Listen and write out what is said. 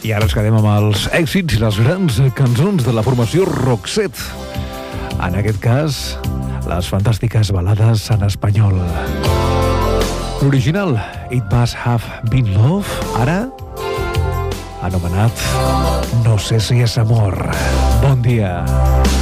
I ara ens quedem amb els èxits i les grans cançons de la formació Roxette. En aquest cas, les fantàstiques balades en espanyol. L'original, It Must Have Been Love, ara anomenat No sé si és amor. Bon dia.